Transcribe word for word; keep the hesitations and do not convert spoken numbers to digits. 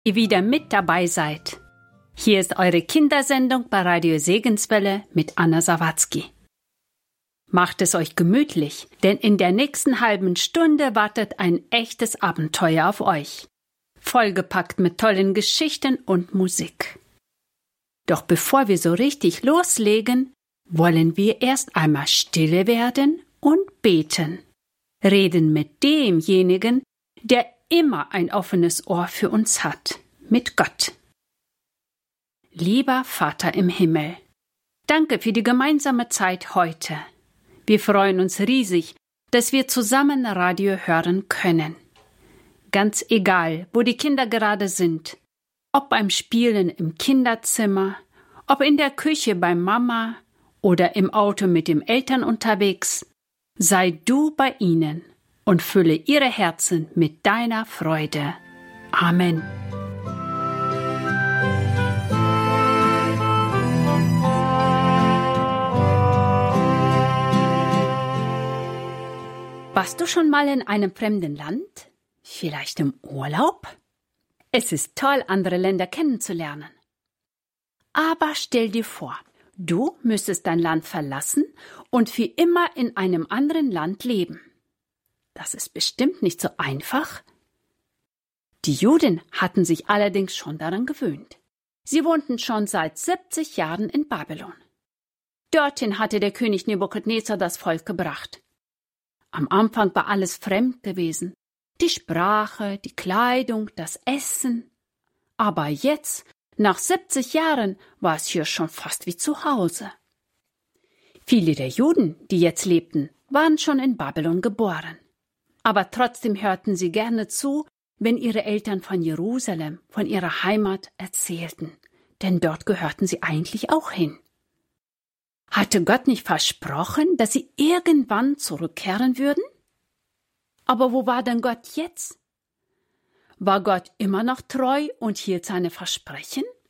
ihr wieder mit dabei seid. Hier ist eure Kindersendung bei Radio Segenswelle mit Anna Sawatzki. Macht es euch gemütlich, denn in der nächsten halben Stunde wartet ein echtes Abenteuer auf euch. Vollgepackt mit tollen Geschichten und Musik. Doch bevor wir so richtig loslegen, wollen wir erst einmal stille werden und beten. Reden mit demjenigen, der immer ein offenes Ohr für uns hat, mit Gott. Lieber Vater im Himmel, danke für die gemeinsame Zeit heute. Wir freuen uns riesig, dass wir zusammen Radio hören können. Ganz egal, wo die Kinder gerade sind, ob beim Spielen im Kinderzimmer, ob in der Küche bei Mama oder im Auto mit den Eltern unterwegs, sei du bei ihnen und fülle ihre Herzen mit deiner Freude. Amen. Warst du schon mal in einem fremden Land? Vielleicht im Urlaub? Es ist toll, andere Länder kennenzulernen. Aber stell dir vor, du müsstest dein Land verlassen und für immer in einem anderen Land leben. Das ist bestimmt nicht so einfach. Die Juden hatten sich allerdings schon daran gewöhnt. Sie wohnten schon seit siebzig Jahren in Babylon. Dorthin hatte der König Nebukadnezar das Volk gebracht. Am Anfang war alles fremd gewesen. Die Sprache, die Kleidung, das Essen. Aber jetzt, nach siebzig Jahren, war es hier schon fast wie zu Hause. Viele der Juden, die jetzt lebten, waren schon in Babylon geboren. Aber trotzdem hörten sie gerne zu, wenn ihre Eltern von Jerusalem, von ihrer Heimat erzählten. Denn dort gehörten sie eigentlich auch hin. Hatte Gott nicht versprochen, dass sie irgendwann zurückkehren würden? Aber wo war denn Gott jetzt? War Gott immer noch treu und hielt seine Versprechen?